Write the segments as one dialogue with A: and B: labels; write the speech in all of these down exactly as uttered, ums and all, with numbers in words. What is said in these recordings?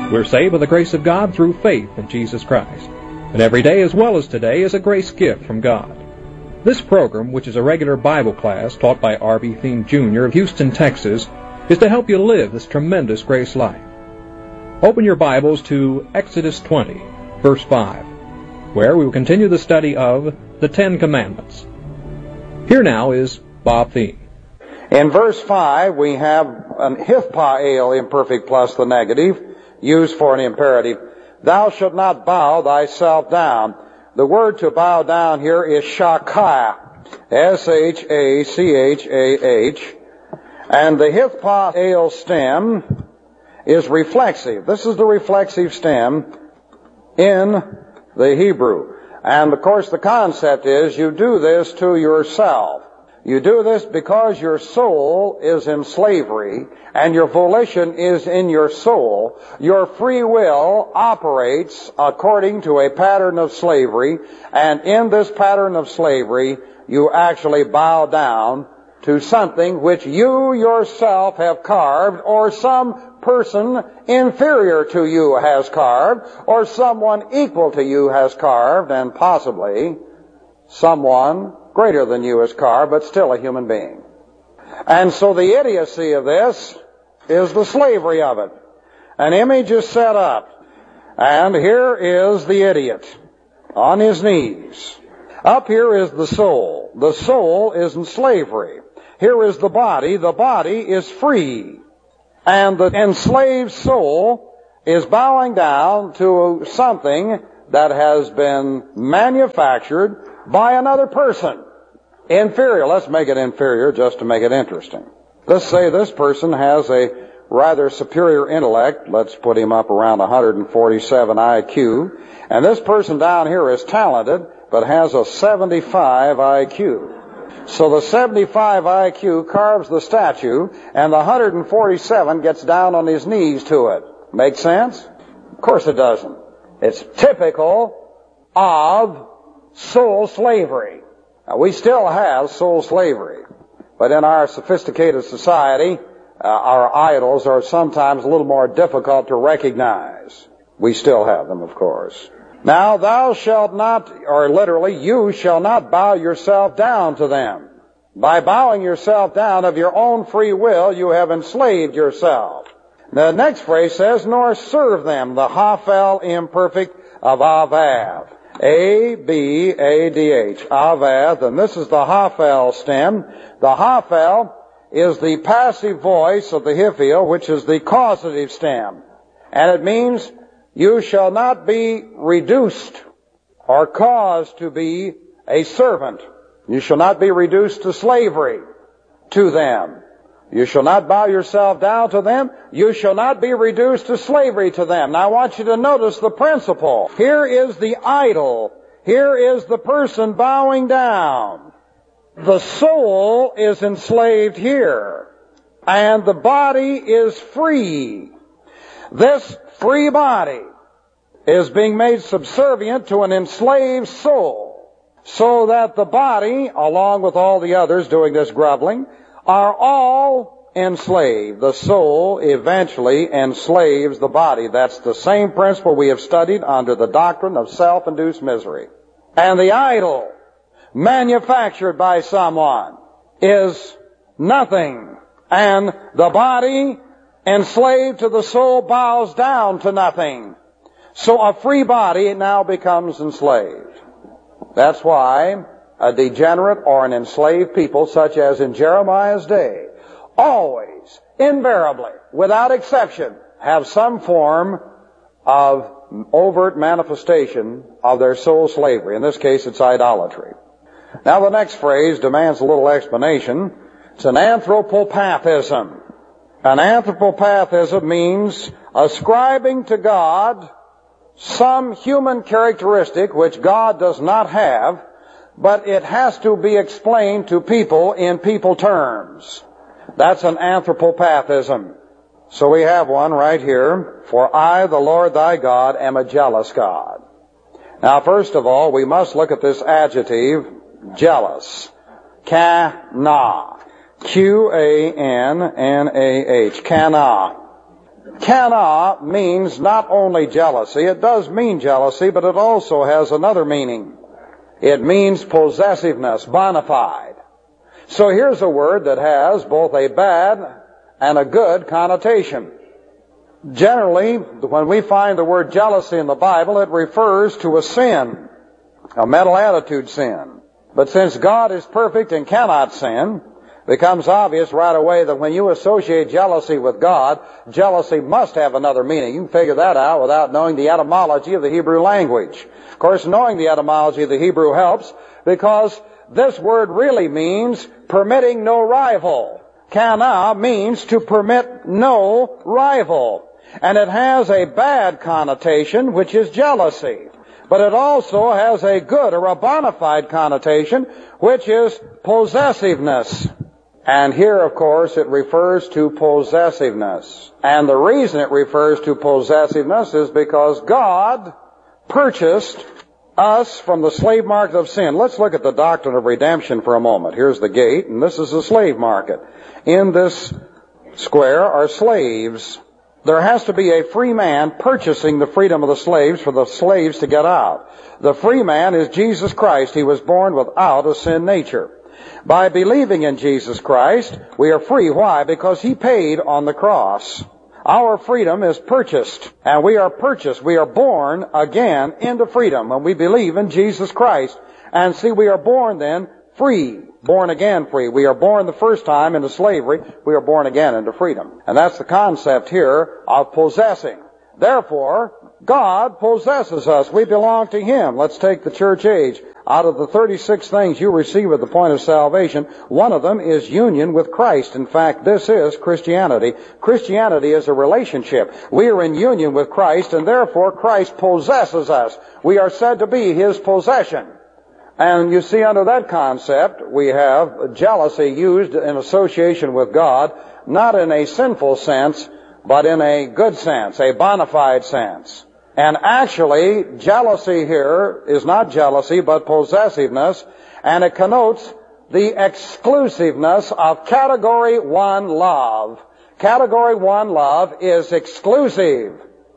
A: We're saved by the grace of God through faith in Jesus Christ. And every day as well as today is a grace gift from God. This program, which is a regular Bible class taught by R B Thiem Junior of Houston, Texas, is to help you live this tremendous grace life. Open your Bibles to Exodus twenty, verse five, where we will continue the study of the Ten Commandments. Here now is Bob Thiem.
B: In verse five, we have an hithpael imperfect plus the negative, used for an imperative. Thou shalt not bow thyself down. The word to bow down here is shachah, S H A C H A H. And the hithpael stem is reflexive. This is the reflexive stem in the Hebrew. And of course the concept is you do this to yourself. You do this because your soul is in slavery and your volition is in your soul. Your free will operates according to a pattern of slavery, and in this pattern of slavery you actually bow down to something which you yourself have carved, or some person inferior to you has carved, or someone equal to you has carved, and possibly someone greater than you has carved, but still a human being. And so the idiocy of this is the slavery of it. An image is set up, and here is the idiot on his knees. Up here is the soul. The soul is in slavery. Here is the body. The body is free. And the enslaved soul is bowing down to something that has been manufactured by another person. Inferior. Let's make it inferior just to make it interesting. Let's say this person has a rather superior intellect. Let's put him up around one hundred forty-seven I Q. And this person down here is talented, but has a seventy-five I Q. So the seventy-five I Q carves the statue, and the one hundred forty-seven gets down on his knees to it. Make sense? Of course it doesn't. It's typical of soul slavery. Now, we still have soul slavery, but in our sophisticated society, uh, our idols are sometimes a little more difficult to recognize. We still have them, of course. Now, thou shalt not, or literally, you shall not bow yourself down to them. By bowing yourself down of your own free will, you have enslaved yourself. The next phrase says, nor serve them, the hafel imperfect of avav. A B A D H, avav, and this is the hafel stem. The hafel is the passive voice of the hifil, which is the causative stem. And it means you shall not be reduced or caused to be a servant. You shall not be reduced to slavery to them. You shall not bow yourself down to them. You shall not be reduced to slavery to them. Now I want you to notice the principle. Here is the idol. Here is the person bowing down. The soul is enslaved here, and the body is free. This free body is being made subservient to an enslaved soul, so that the body, along with all the others doing this groveling, are all enslaved. The soul eventually enslaves the body. That's the same principle we have studied under the doctrine of self-induced misery. And the idol, manufactured by someone, is nothing. And the body, enslaved to the soul, bows down to nothing. So a free body now becomes enslaved. That's why a degenerate or an enslaved people, such as in Jeremiah's day, always, invariably, without exception, have some form of overt manifestation of their soul slavery. In this case, it's idolatry. Now the next phrase demands a little explanation. It's an anthropopathism. An anthropopathism means ascribing to God some human characteristic which God does not have, but it has to be explained to people in people terms. That's an anthropopathism. So we have one right here. For I, the Lord thy God, am a jealous God. Now, first of all, we must look at this adjective, jealous. Kana. Q A N N A H. Kana. Kana means not only jealousy. It does mean jealousy, but it also has another meaning. It means possessiveness, bona fide. So here's a word that has both a bad and a good connotation. Generally, when we find the word jealousy in the Bible, it refers to a sin, a mental attitude sin. But since God is perfect and cannot sin, it becomes obvious right away that when you associate jealousy with God, jealousy must have another meaning. You can figure that out without knowing the etymology of the Hebrew language. Of course, knowing the etymology of the Hebrew helps, because this word really means permitting no rival. Kana means to permit no rival. And it has a bad connotation, which is jealousy. But it also has a good or a bona fide connotation, which is possessiveness. And here, of course, it refers to possessiveness. And the reason it refers to possessiveness is because God purchased us from the slave market of sin. Let's look at the doctrine of redemption for a moment. Here's the gate, and this is the slave market. In this square are slaves. There has to be a free man purchasing the freedom of the slaves for the slaves to get out. The free man is Jesus Christ. He was born without a sin nature. By believing in Jesus Christ, we are free. Why? Because He paid on the cross. Our freedom is purchased, and we are purchased. We are born again into freedom when we believe in Jesus Christ. And see, we are born then free, born again free. We are born the first time into slavery. We are born again into freedom. And that's the concept here of possessing. Therefore, God possesses us. We belong to Him. Let's take the church age. Out of the thirty-six things you receive at the point of salvation, one of them is union with Christ. In fact, this is Christianity. Christianity is a relationship. We are in union with Christ, and therefore Christ possesses us. We are said to be His possession. And you see, under that concept, we have jealousy used in association with God, not in a sinful sense, but in a good sense, a bona fide sense. And actually, jealousy here is not jealousy, but possessiveness, and it connotes the exclusiveness of Category one love. Category one love is exclusive.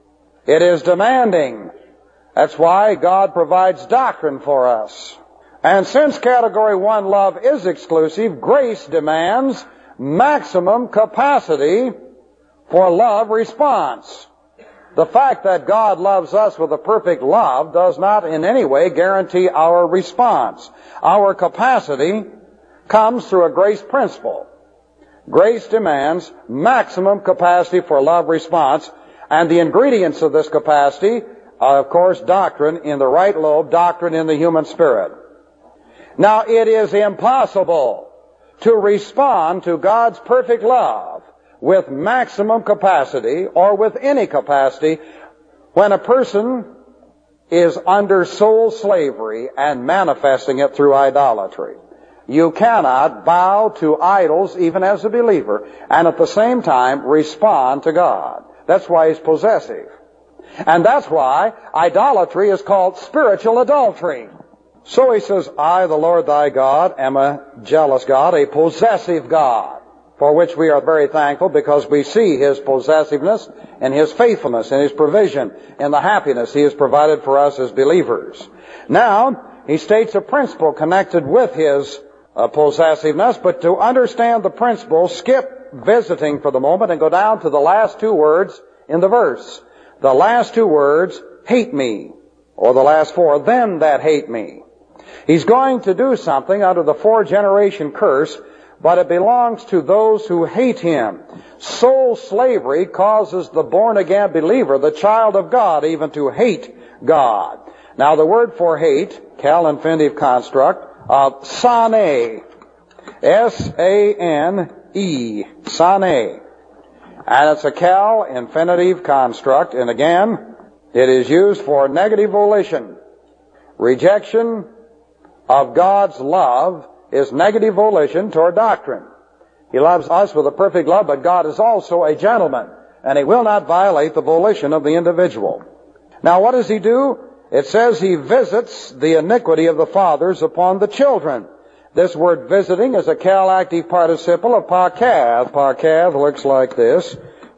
B: It is demanding. That's why God provides doctrine for us. And since Category one love is exclusive, grace demands maximum capacity for love response. The fact that God loves us with a perfect love does not in any way guarantee our response. Our capacity comes through a grace principle. Grace demands maximum capacity for love response, and the ingredients of this capacity are, of course, doctrine in the right lobe, doctrine in the human spirit. Now, it is impossible to respond to God's perfect love with maximum capacity or with any capacity when a person is under soul slavery and manifesting it through idolatry. You cannot bow to idols even as a believer and at the same time respond to God. That's why He's possessive. And that's why idolatry is called spiritual adultery. So He says, I, the Lord thy God, am a jealous God, a possessive God, for which we are very thankful because we see His possessiveness and His faithfulness and His provision and the happiness He has provided for us as believers. Now, He states a principle connected with His uh, possessiveness, but to understand the principle, skip visiting for the moment and go down to the last two words in the verse. The last two words, hate me, or the last four, them that hate me. He's going to do something under the four-generation curse, but it belongs to those who hate Him. Soul slavery causes the born-again believer, the child of God, even to hate God. Now, the word for hate, cal infinitive construct, of sane, S A N E, sane. And it's a cal infinitive construct, and again, it is used for negative volition. Rejection of God's love is negative volition toward doctrine. He loves us with a perfect love, but God is also a gentleman, and He will not violate the volition of the individual. Now, what does He do? It says He visits the iniquity of the fathers upon the children. This word visiting is a cal active participle of parkath. Parkath looks like this.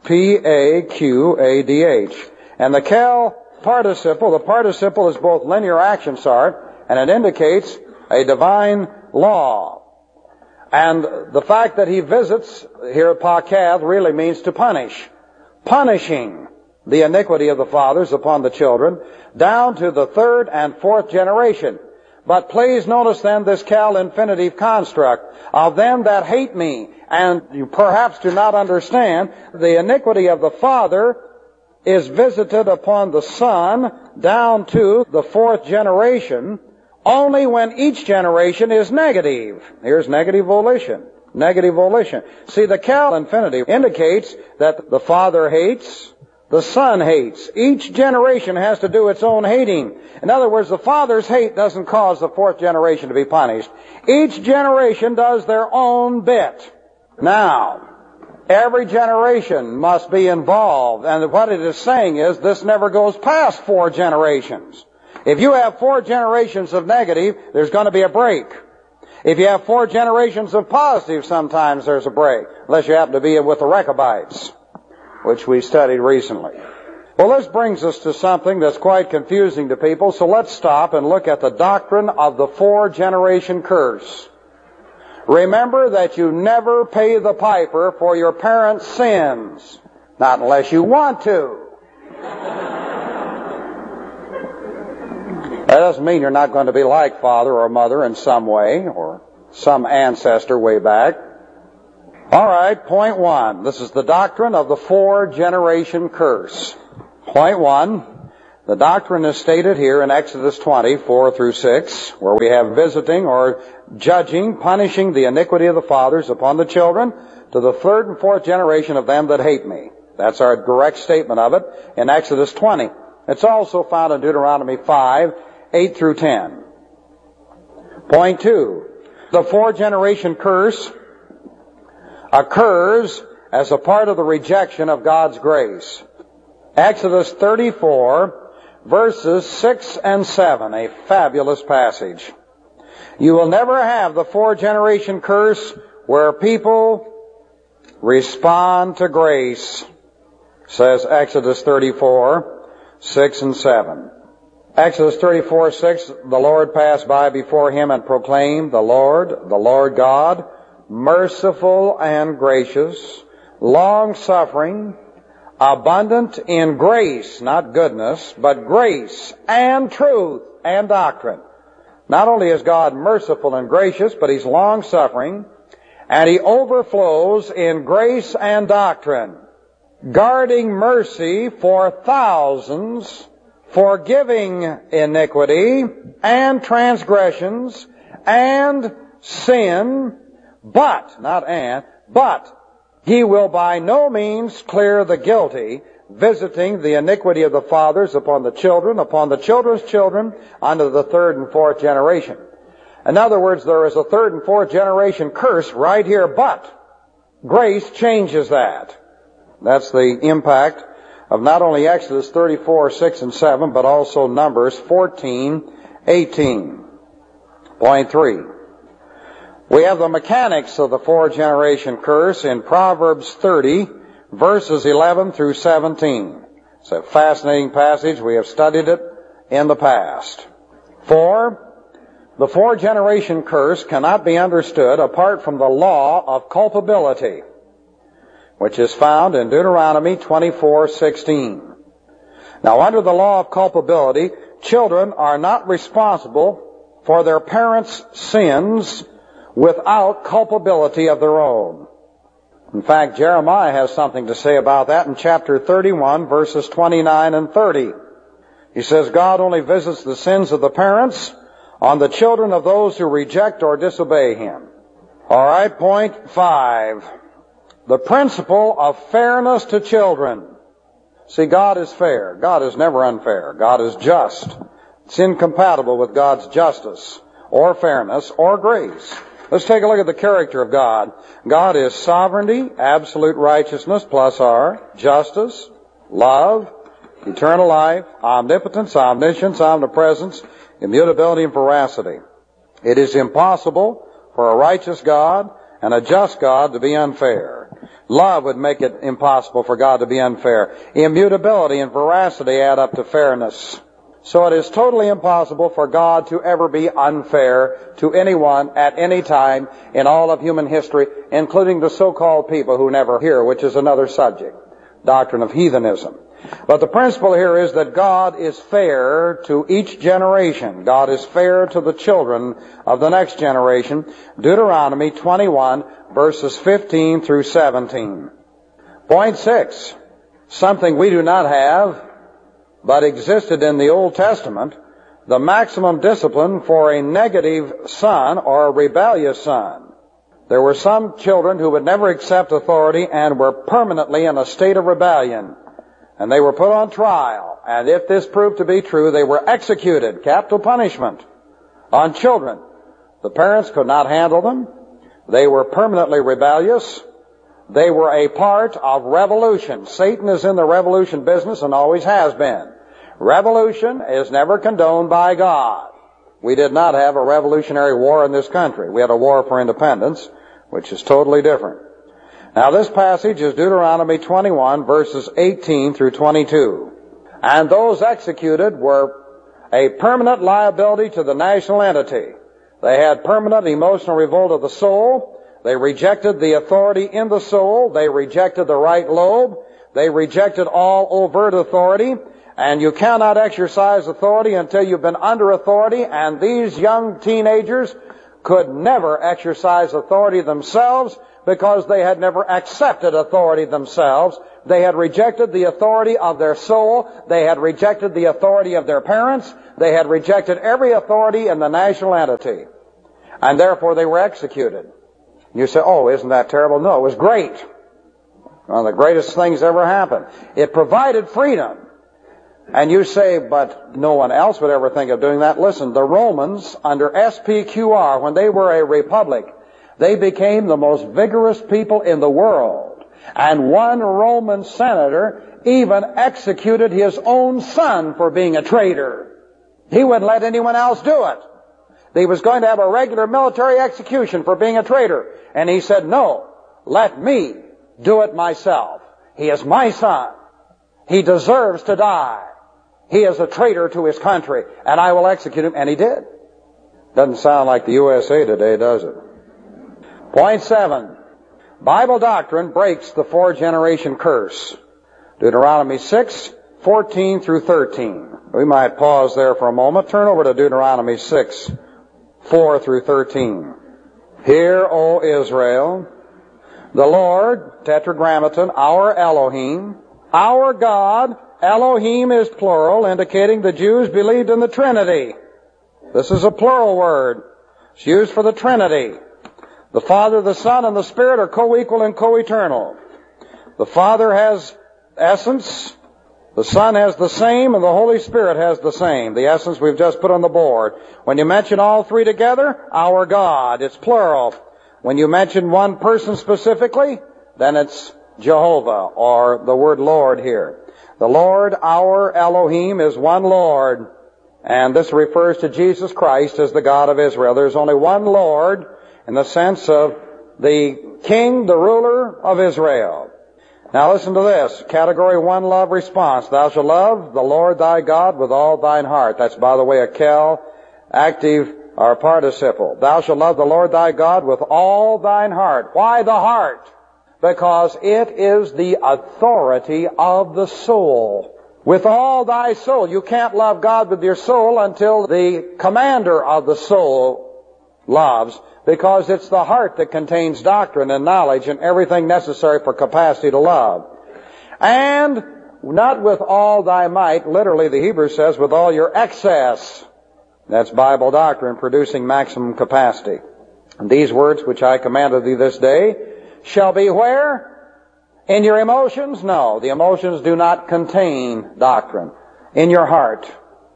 B: P A Q A D H. And the Cal participle, the participle is both linear action sart, and it indicates a divine law. And the fact that he visits here at Pakath really means to punish. Punishing the iniquity of the fathers upon the children, down to the third and fourth generation. But please notice then this Cal infinitive construct, of them that hate me. And you perhaps do not understand, the iniquity of the father is visited upon the son down to the fourth generation, only when each generation is negative. Here's negative volition. Negative volition. See, the Cal infinitive indicates that the father hates, the son hates. Each generation has to do its own hating. In other words, the father's hate doesn't cause the fourth generation to be punished. Each generation does their own bit. Now, every generation must be involved, and what it is saying is this never goes past four generations. If you have four generations of negative, there's going to be a break. If you have four generations of positive, sometimes there's a break, unless you happen to be with the Rechabites, which we studied recently. Well, this brings us to something that's quite confusing to people, so let's stop and look at the doctrine of the four-generation curse. Remember that you never pay the piper for your parents' sins, not unless you want to. That doesn't mean you're not going to be like father or mother in some way, or some ancestor way back. All right, point one. This is the doctrine of the four-generation curse. Point one. The doctrine is stated here in Exodus twenty, four through six, where we have visiting or judging, punishing the iniquity of the fathers upon the children to the third and fourth generation of them that hate me. That's our direct statement of it in Exodus twenty. It's also found in Deuteronomy five, eight through ten. Point two. The four-generation curse occurs as a part of the rejection of God's grace. Exodus thirty-four, verses six and seven, a fabulous passage. You will never have the four-generation curse where people respond to grace, says Exodus thirty-four, six and seven. Exodus thirty-four, six, the Lord passed by before him and proclaimed, the Lord, the Lord God, merciful and gracious, long-suffering, abundant in grace, not goodness, but grace and truth and doctrine. Not only is God merciful and gracious, but He's long-suffering, and He overflows in grace and doctrine, guarding mercy for thousands, forgiving iniquity and transgressions and sin, but, not and, but He will by no means clear the guilty, visiting the iniquity of the fathers upon the children, upon the children's children, unto the third and fourth generation. In other words, there is a third and fourth generation curse right here, but grace changes that. That's the impact of not only Exodus thirty-four, six and seven, but also Numbers fourteen, eighteen. Point three. We have the mechanics of the four-generation curse in Proverbs thirty, verses eleven through seventeen. It's a fascinating passage. We have studied it in the past. Four, the four-generation curse cannot be understood apart from the law of culpability, which is found in Deuteronomy twenty-four, sixteen. Now, under the law of culpability, children are not responsible for their parents' sins without culpability of their own. In fact, Jeremiah has something to say about that in chapter thirty-one, verses twenty-nine and thirty. He says, God only visits the sins of the parents on the children of those who reject or disobey Him. All right, point five. The principle of fairness to children. See, God is fair. God is never unfair. God is just. It's incompatible with God's justice or fairness or grace. Let's take a look at the character of God. God is sovereignty, absolute righteousness plus R, justice, love, eternal life, omnipotence, omniscience, omnipresence, immutability, and veracity. It is impossible for a righteous God and a just God to be unfair. Love would make it impossible for God to be unfair. Immutability and veracity add up to fairness. So it is totally impossible for God to ever be unfair to anyone at any time in all of human history, including the so-called people who never hear, which is another subject, doctrine of heathenism. But the principle here is that God is fair to each generation. God is fair to the children of the next generation. Deuteronomy twenty-one, verses fifteen through seventeen. Point six, something we do not have, but existed in the Old Testament, the maximum discipline for a negative son or a rebellious son. There were some children who would never accept authority and were permanently in a state of rebellion. And they were put on trial. And if this proved to be true, they were executed, capital punishment, on children. The parents could not handle them. They were permanently rebellious. They were a part of revolution. Satan is in the revolution business and always has been. Revolution is never condoned by God. We did not have a revolutionary war in this country. We had a war for independence, which is totally different. Now this passage is Deuteronomy twenty-one, verses eighteen through twenty-two. And those executed were a permanent liability to the national entity. They had permanent emotional revolt of the soul. They rejected the authority in the soul. They rejected the right lobe. They rejected all overt authority. And you cannot exercise authority until you've been under authority. And these young teenagers could never exercise authority themselves because they had never accepted authority themselves. They had rejected the authority of their soul. They had rejected the authority of their parents. They had rejected every authority in the national entity. And therefore they were executed. You say, oh, isn't that terrible? No, it was great. One of the greatest things ever happened. It provided freedom. And you say, but no one else would ever think of doing that. Listen, the Romans under S P Q R, when they were a republic, they became the most vigorous people in the world. And one Roman senator even executed his own son for being a traitor. He wouldn't let anyone else do it. He was going to have a regular military execution for being a traitor. And he said, no, let me do it myself. He is my son. He deserves to die. He is a traitor to his country, and I will execute him. And he did. Doesn't sound like the U S A today, does it? Point seven. Bible doctrine breaks the four-generation curse. Deuteronomy six, fourteen through thirteen. We might pause there for a moment. Turn over to Deuteronomy six, four through thirteen. Hear, O Israel, the Lord, Tetragrammaton, our Elohim, our God. Elohim is plural, indicating the Jews believed in the Trinity. This is a plural word. It's used for the Trinity. The Father, the Son, and the Spirit are co-equal and co-eternal. The Father has essence, the Son has the same, and the Holy Spirit has the same. The essence we've just put on the board. When you mention all three together, our God, it's plural. When you mention one person specifically, then it's Jehovah, or the word Lord here. The Lord, our Elohim, is one Lord, and this refers to Jesus Christ as the God of Israel. There's only one Lord in the sense of the King, the ruler of Israel. Now listen to this. Category one, love response. Thou shalt love the Lord thy God with all thine heart. That's, by the way, a kel, active, or participle. Thou shalt love the Lord thy God with all thine heart. Why the heart? Because it is the authority of the soul. With all thy soul. You can't love God with your soul until the commander of the soul loves, because it's the heart that contains doctrine and knowledge and everything necessary for capacity to love. And not with all thy might, literally the Hebrew says with all your excess. That's Bible doctrine producing maximum capacity. And these words which I commanded thee this day shall be where? In your emotions? No, the emotions do not contain doctrine. In your heart.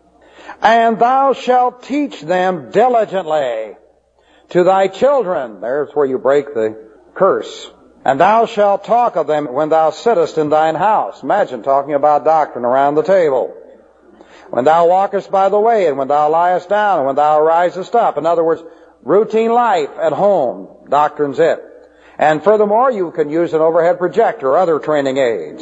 B: And thou shalt teach them diligently to thy children. There's where you break the curse. And thou shalt talk of them when thou sittest in thine house. Imagine talking about doctrine around the table. When thou walkest by the way, and when thou liest down, and when thou risest up. In other words, routine life at home. Doctrine's it. And furthermore, you can use an overhead projector or other training aids.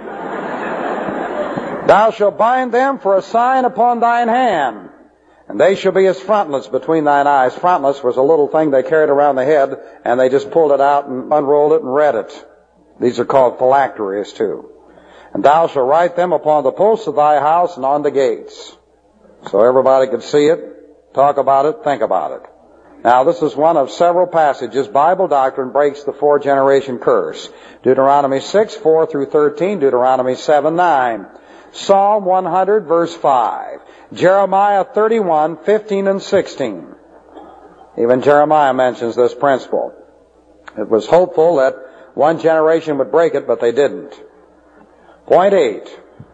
B: Thou shalt bind them for a sign upon thine hand, and they shall be as frontlets between thine eyes. Frontlets was a little thing they carried around the head, and they just pulled it out and unrolled it and read it. These are called phylacteries too. And thou shalt write them upon the posts of thy house and on the gates. So everybody could see it, talk about it, think about it. Now, this is one of several passages. Bible doctrine breaks the four-generation curse. Deuteronomy six, four through thirteen, Deuteronomy seven, nine. Psalm one hundred, verse five. Jeremiah thirty-one, fifteen and sixteen. Even Jeremiah mentions this principle. It was hopeful that one generation would break it, but they didn't. Point eight.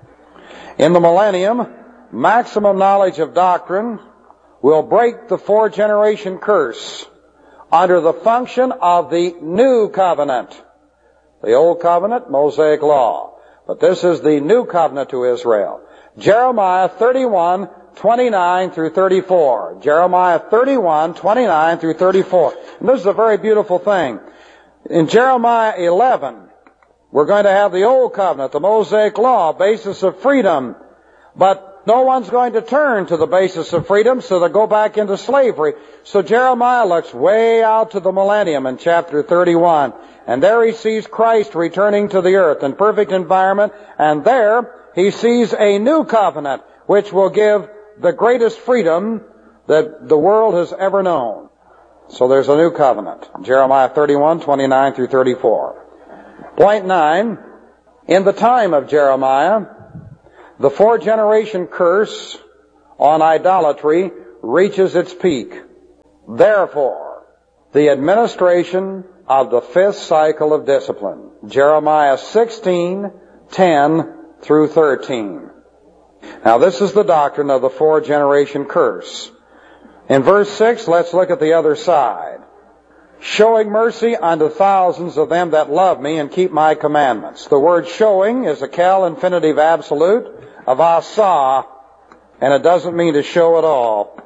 B: In the millennium, maximum knowledge of doctrine will break the four-generation curse under the function of the new covenant. The old covenant, Mosaic law. But this is the new covenant to Israel. Jeremiah thirty-one, twenty-nine through thirty-four. Jeremiah thirty-one, twenty-nine through thirty-four. And this is a very beautiful thing. In Jeremiah eleven, we're going to have the old covenant, the Mosaic law, basis of freedom. But no one's going to turn to the basis of freedom, so they'll go back into slavery. So Jeremiah looks way out to the millennium in chapter thirty-one. And there he sees Christ returning to the earth in perfect environment. And there he sees a new covenant, which will give the greatest freedom that the world has ever known. So there's a new covenant. Jeremiah thirty-one, twenty-nine through thirty-four. Point nine. In the time of Jeremiah, the four-generation curse on idolatry reaches its peak. Therefore, the administration of the fifth cycle of discipline. Jeremiah sixteen, ten through thirteen. Now, this is the doctrine of the four-generation curse. In verse six, let's look at the other side. Showing mercy unto thousands of them that love me and keep my commandments. The word showing is a cal infinitive absolute of asa, and it doesn't mean to show at all.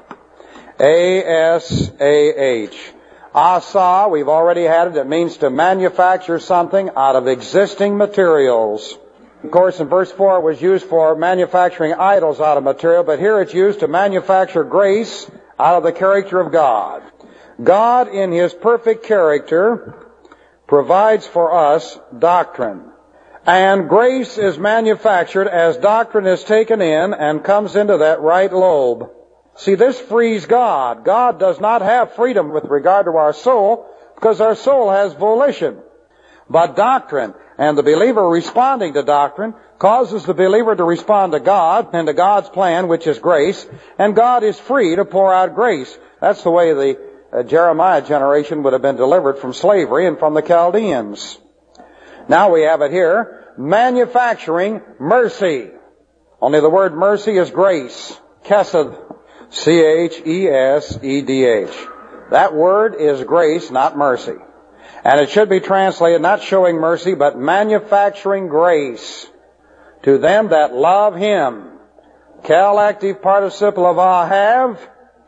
B: A S A H. Asa, we've already had it. It means to manufacture something out of existing materials. Of course, in verse four, it was used for manufacturing idols out of material, but here it's used to manufacture grace out of the character of God. God, in His perfect character, provides for us doctrine. And grace is manufactured as doctrine is taken in and comes into that right lobe. See, this frees God. God does not have freedom with regard to our soul because our soul has volition. But doctrine, and the believer responding to doctrine, causes the believer to respond to God and to God's plan, which is grace, and God is free to pour out grace. That's the way the uh, Jeremiah generation would have been delivered from slavery and from the Chaldeans. Now we have it here, manufacturing mercy. Only the word mercy is grace. Chesed, C H E S E D H. That word is grace, not mercy. And it should be translated not showing mercy, but manufacturing grace to them that love Him. Cal active participle of ahav.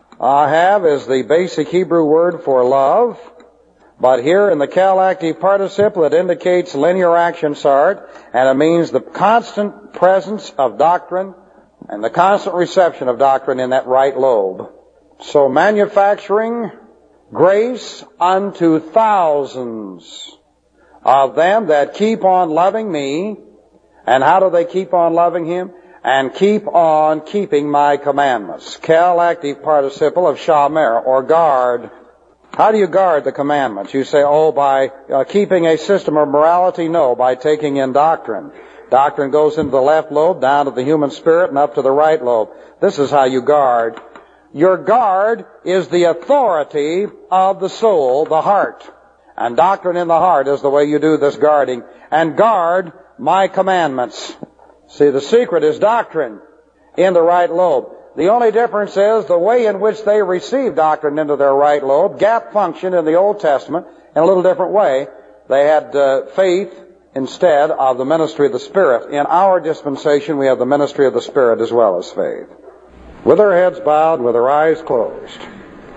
B: Ahav is the basic Hebrew word for love. But here in the cal active participle, it indicates linear action sart, and it means the constant presence of doctrine and the constant reception of doctrine in that right lobe. So manufacturing grace unto thousands of them that keep on loving me. And how do they keep on loving Him? And keep on keeping my commandments. Cal active participle of shamer, or guard. How do you guard the commandments? You say, oh, by uh, keeping a system of morality? No, by taking in doctrine. Doctrine goes into the left lobe, down to the human spirit, and up to the right lobe. This is how you guard. Your guard is the authority of the soul, the heart. And doctrine in the heart is the way you do this guarding. And guard my commandments. See, the secret is doctrine in the right lobe. The only difference is the way in which they receive doctrine into their right lobe. Gap functioned in the Old Testament in a little different way. They had uh, faith instead of the ministry of the Spirit. In our dispensation, we have the ministry of the Spirit as well as faith. With our heads bowed, with our eyes closed.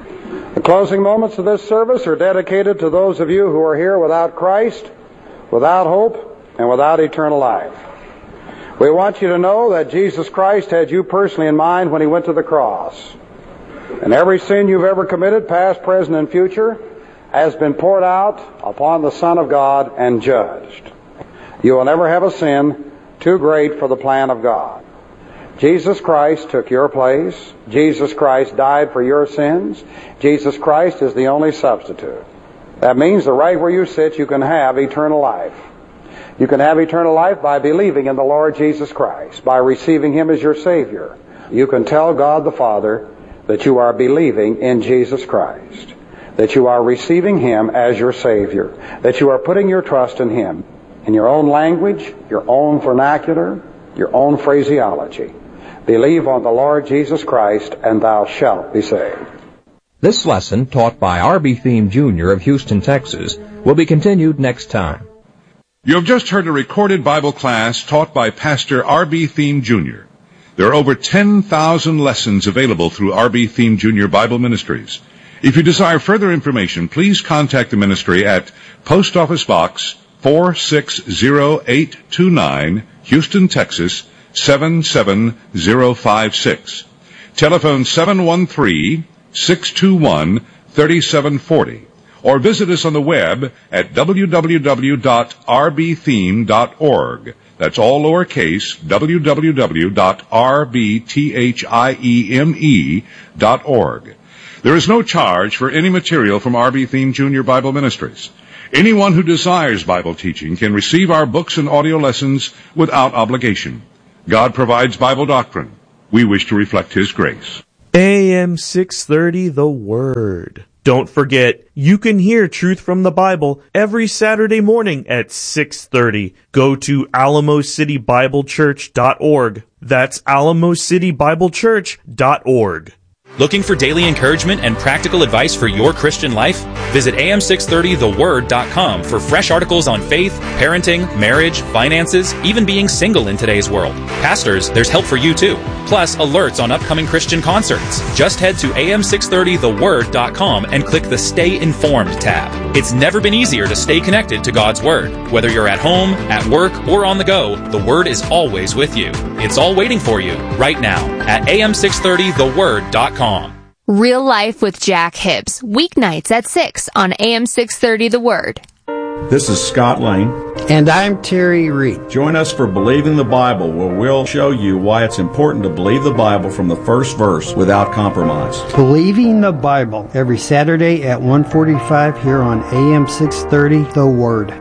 B: The closing moments of this service are dedicated to those of you who are here without Christ, without hope, and without eternal life. We want you to know that Jesus Christ had you personally in mind when he went to the cross. And every sin you've ever committed, past, present, and future, has been poured out upon the Son of God and judged. You will never have a sin too great for the plan of God. Jesus Christ took your place. Jesus Christ died for your sins. Jesus Christ is the only substitute. That means that right where you sit, you can have eternal life. You can have eternal life by believing in the Lord Jesus Christ, by receiving him as your Savior. You can tell God the Father that you are believing in Jesus Christ, that you are receiving him as your Savior, that you are putting your trust in him, in your own language, your own vernacular, your own phraseology. Believe on the Lord Jesus Christ, and thou shalt be saved.
A: This lesson, taught by R B Thiem Junior of Houston, Texas, will be continued next time.
C: You have just heard a recorded Bible class taught by Pastor R B Thiem Junior There are over ten thousand lessons available through R B Thiem Junior Bible Ministries. If you desire further information, please contact the ministry at Post Office Box four six zero eight two nine, Houston, Texas seven seven zero five six. Telephone seven one three, six two one, three seven four zero. Or visit us on the web at w w w dot r b thiem dot org. That's all lowercase, w w w dot r b thiem dot org. There is no charge for any material from R B Thiem Junior Bible Ministries. Anyone who desires Bible teaching can receive our books and audio lessons without obligation. God provides Bible doctrine. We wish to reflect his grace.
D: A M six thirty, The Word. Don't forget, you can hear Truth from the Bible every Saturday morning at six thirty. Go to alamo city bible church dot org. That's alamo city bible church dot org.
E: Looking for daily encouragement and practical advice for your Christian life? Visit A M six thirty the word dot com for fresh articles on faith, parenting, marriage, finances, even being single in today's world. Pastors, there's help for you too. Plus, alerts on upcoming Christian concerts. Just head to A M six thirty the word dot com and click the Stay Informed tab. It's never been easier to stay connected to God's Word. Whether you're at home, at work, or on the go, the Word is always with you. It's all waiting for you right now at A M six thirty the word dot com.
F: Real Life with Jack Hibbs, weeknights at six on A M six thirty The Word.
G: This is Scott Lane.
H: And I'm Terry Reed.
G: Join us for Believing the Bible, where we'll show you why it's important to believe the Bible from the first verse without compromise.
H: Believing the Bible, every Saturday at one forty-five here on A M six thirty The Word.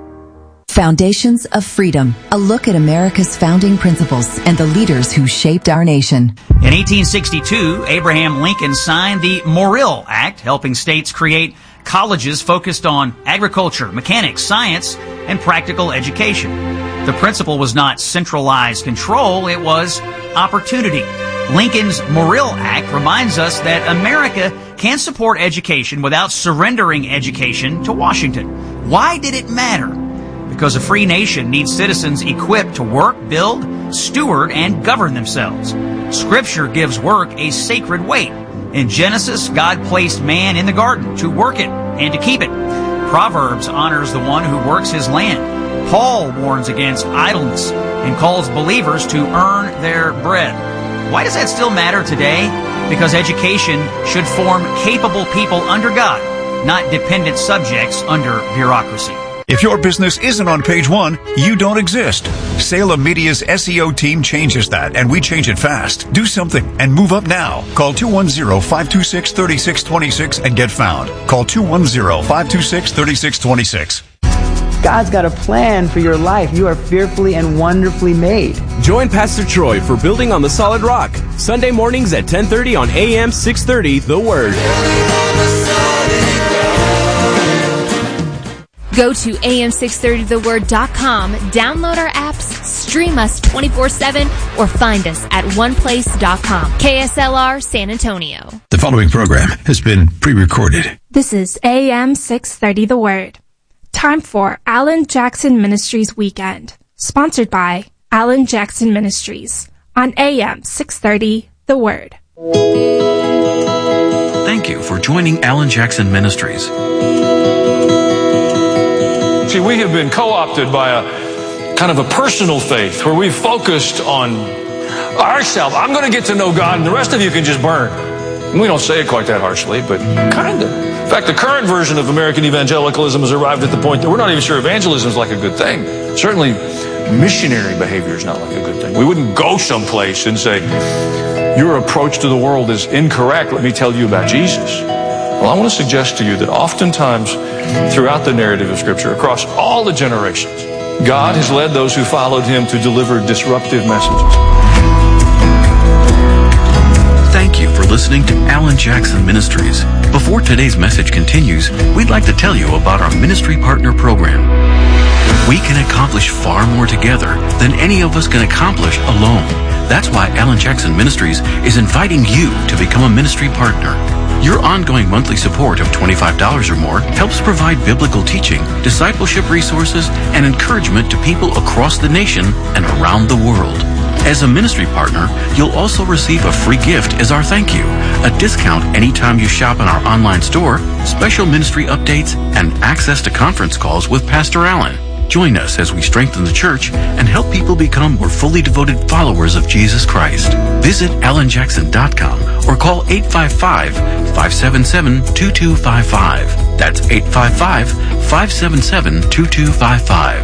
I: Foundations of Freedom, a look at America's founding principles and the leaders who shaped our nation.
J: In eighteen sixty-two, Abraham Lincoln signed the Morrill Act, helping states create colleges focused on agriculture, mechanics, science, and practical education. The principle was not centralized control, it was opportunity. Lincoln's Morrill Act reminds us that America can support education without surrendering education to Washington. Why did it matter? Because a free nation needs citizens equipped to work, build, steward, and govern themselves. Scripture gives work a sacred weight. In Genesis, God placed man in the garden to work it and to keep it. Proverbs honors the one who works his land. Paul warns against idleness and calls believers to earn their bread. Why does that still matter today? Because education should form capable people under God, not dependent subjects under bureaucracy.
K: If your business isn't on page one, you don't exist. Salem Media's S E O team changes that, and we change it fast. Do something and move up now. Call two one zero, five two six, three six two six and get found. Call two one zero, five two six, three six two six.
L: God's got a plan for your life. You are fearfully and wonderfully made.
M: Join Pastor Troy for Building on the Solid Rock, Sunday mornings at ten thirty on A M six thirty The Word.
F: Go to A M six thirty the word dot com, download our apps, stream us twenty-four seven, or find us at one place dot com. K S L R San Antonio.
K: The following program has been pre-recorded.
N: This is A M six thirty The Word. Time for Alan Jackson Ministries Weekend, sponsored by Alan Jackson Ministries on A M six thirty The Word.
O: Thank you for joining Alan Jackson Ministries.
P: See, we have been co-opted by a kind of a personal faith where we've focused on ourselves. I'm going to get to know God, and the rest of you can just burn. And we don't say it quite that harshly, but kind of. In fact, the current version of American evangelicalism has arrived at the point that we're not even sure evangelism is like a good thing. Certainly, missionary behavior is not like a good thing. We wouldn't go someplace and say, your approach to the world is incorrect. Let me tell you about Jesus. Well, I want to suggest to you that oftentimes throughout the narrative of Scripture, across all the generations, God has led those who followed Him to deliver disruptive messages.
O: Thank you for listening to Alan Jackson Ministries. Before today's message continues, we'd like to tell you about our Ministry Partner Program. We can accomplish far more together than any of us can accomplish alone. That's why Alan Jackson Ministries is inviting you to become a ministry partner. Your ongoing monthly support of twenty-five dollars or more helps provide biblical teaching, discipleship resources, and encouragement to people across the nation and around the world. As a ministry partner, you'll also receive a free gift as our thank you, a discount anytime you shop in our online store, special ministry updates, and access to conference calls with Pastor Alan. Join us as we strengthen the church and help people become more fully devoted followers of Jesus Christ. Visit alan jackson dot com or call eight five five, five seven seven, two two five five. That's eight five five, five seven seven, two two five five.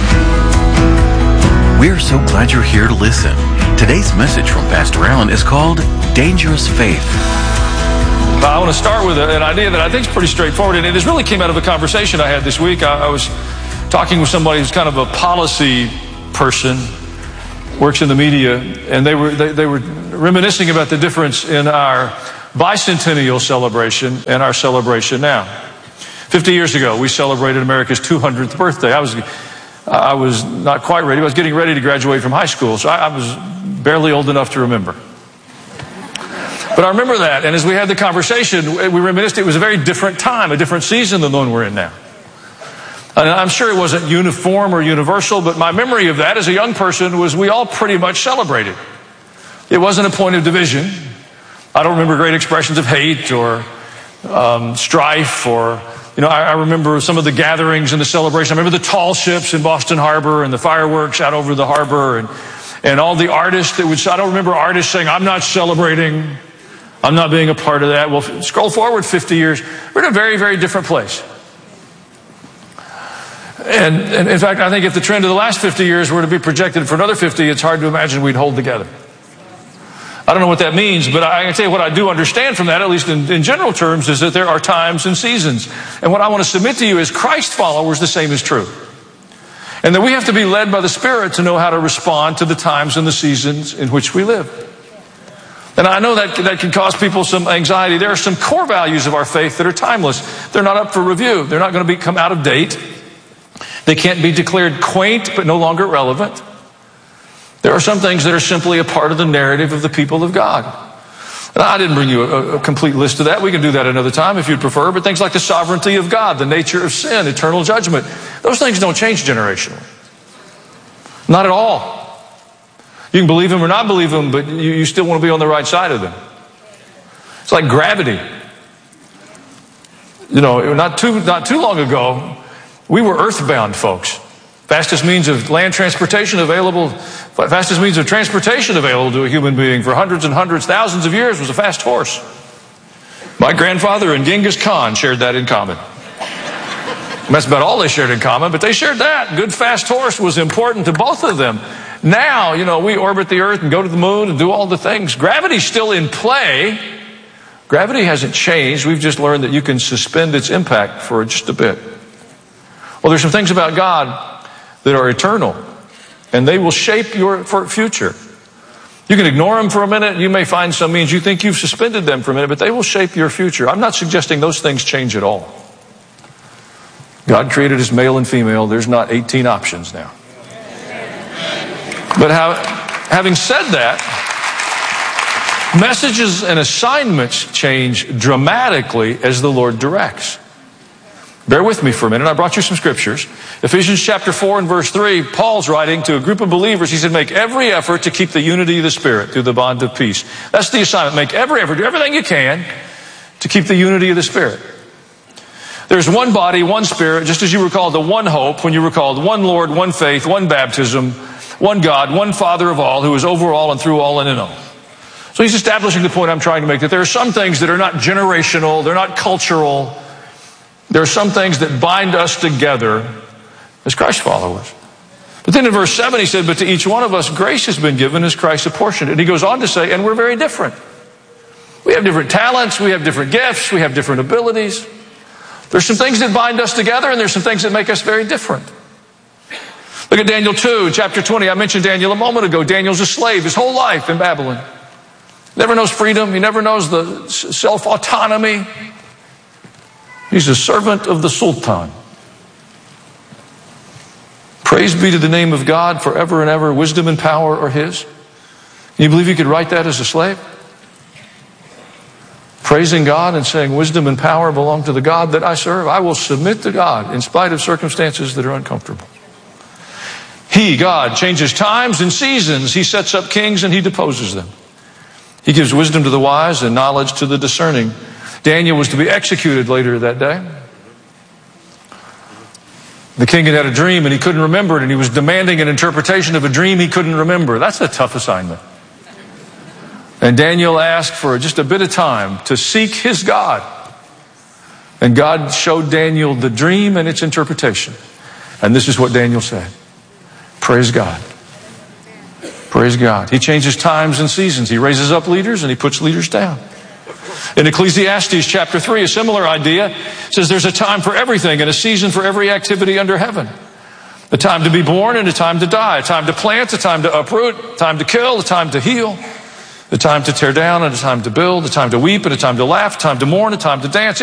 O: We're so glad you're here to listen. Today's message from Pastor Alan is called Dangerous Faith.
P: I want to start with an idea that I think is pretty straightforward, and it has really came out of a conversation I had this week. I, I was talking with somebody who's kind of a policy person, works in the media, and they were they, they were reminiscing about the difference in our bicentennial celebration and our celebration now. Fifty years ago, we celebrated America's two hundredth birthday. I was I was not quite ready. I was getting ready to graduate from high school, so I, I was barely old enough to remember. But I remember that, and as we had the conversation, we reminisced it was a very different time, a different season than the one we're in now. And I'm sure it wasn't uniform or universal, but my memory of that as a young person was we all pretty much celebrated. It wasn't a point of division. I don't remember great expressions of hate or um, strife or, you know, I, I remember some of the gatherings and the celebration. I remember the tall ships in Boston Harbor and the fireworks out over the harbor and, and all the artists that would, I don't remember artists saying, I'm not celebrating, I'm not being a part of that. Well, scroll forward fifty years, we're in a very, very different place. And, and in fact, I think if the trend of the last fifty years were to be projected for another fifty, it's hard to imagine we'd hold together. I don't know what that means, but I can tell you what I do understand from that, at least in, in general terms, is that there are times and seasons. And what I want to submit to you is Christ followers, the same is true. And that we have to be led by the Spirit to know how to respond to the times and the seasons in which we live. And I know that that can cause people some anxiety. There are some core values of our faith that are timeless. They're not up for review. They're not going to become out of date. They can't be declared quaint but no longer relevant. There are some things that are simply a part of the narrative of the people of God. And I didn't bring you a, a complete list of that. We can do that another time if you'd prefer. But things like the sovereignty of God, the nature of sin, eternal judgment, those things don't change generationally. Not at all. You can believe them or not believe them, but you, you still want to be on the right side of them. It's like gravity. You know, not too, not too long ago, we were earthbound folks. Fastest means of land transportation available, fastest means of transportation available to a human being for hundreds and hundreds, thousands of years was a fast horse. My grandfather and Genghis Khan shared that in common. That's about all they shared in common, but they shared that. Good fast horse was important to both of them. Now, you know, we orbit the earth and go to the moon and do all the things. Gravity's still in play. Gravity hasn't changed. We've just learned that you can suspend its impact for just a bit. Well, there's some things about God that are eternal, and they will shape your future. You can ignore them for a minute. You may find some means you think you've suspended them for a minute, but they will shape your future. I'm not suggesting those things change at all. God created us male and female. There's not eighteen options now. But how, having said that, messages and assignments change dramatically as the Lord directs. Bear with me for a minute. I brought you some scriptures. Ephesians chapter four and verse three, Paul's writing to a group of believers. He said, make every effort to keep the unity of the Spirit through the bond of peace. That's the assignment. Make every effort. Do everything you can to keep the unity of the Spirit. There's one body, one Spirit, just as you were called to one hope when you were called one Lord, one faith, one baptism, one God, one Father of all, who is over all and through all and in all. So he's establishing the point I'm trying to make, that there are some things that are not generational, they're not cultural. There are some things that bind us together as Christ followers. But then in verse seven he said, but to each one of us grace has been given as Christ apportioned. And he goes on to say, and we're very different. We have different talents, we have different gifts, we have different abilities. There's some things that bind us together, and there's some things that make us very different. Look at Daniel two, chapter twenty. I mentioned Daniel a moment ago. Daniel's a slave his whole life in Babylon. Never knows freedom. He never knows the self-autonomy. He's a servant of the Sultan. Praise be to the name of God forever and ever. Wisdom and power are his. Can you believe you could write that as a slave? Praising God and saying wisdom and power belong to the God that I serve. I will submit to God in spite of circumstances that are uncomfortable. He, God, changes times and seasons. He sets up kings and he deposes them. He gives wisdom to the wise and knowledge to the discerning. Daniel was to be executed later that day. The king had had a dream and he couldn't remember it, and he was demanding an interpretation of a dream he couldn't remember. That's a tough assignment. And Daniel asked for just a bit of time to seek his God. And God showed Daniel the dream and its interpretation. And this is what Daniel said. Praise God. Praise God. He changes times and seasons. He raises up leaders and he puts leaders down. In Ecclesiastes chapter three, a similar idea says there's a time for everything and a season for every activity under heaven. A time to be born and a time to die. A time to plant, a time to uproot, a time to kill, a time to heal. A time to tear down and a time to build, a time to weep and a time to laugh, a time to mourn, a time to dance.